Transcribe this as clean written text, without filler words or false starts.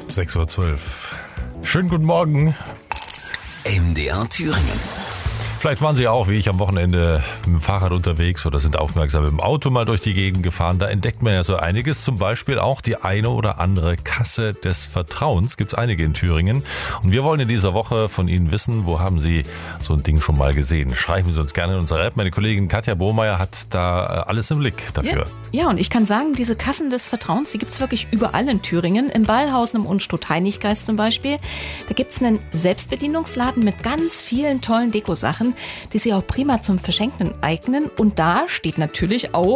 6:12 Uhr. Schönen guten Morgen. MDR Thüringen. Vielleicht waren Sie auch, wie ich, am Wochenende mit dem Fahrrad unterwegs oder sind aufmerksam mit dem Auto mal durch die Gegend gefahren. Da entdeckt man ja so einiges, zum Beispiel auch die eine oder andere Kasse des Vertrauens. Gibt es einige in Thüringen. Und wir wollen in dieser Woche von Ihnen wissen, wo haben Sie so ein Ding schon mal gesehen? Schreiben Sie uns gerne in unsere App. Meine Kollegin Katja Bohmeier hat da alles im Blick dafür. Ja, und ich kann sagen, diese Kassen des Vertrauens, die gibt es wirklich überall in Thüringen. Im Ballhausen im Unstrut-Heiniggeist zum Beispiel. Da gibt es einen Selbstbedienungsladen mit ganz vielen tollen Dekosachen, die sich auch prima zum Verschenken eignen. Und da steht natürlich auch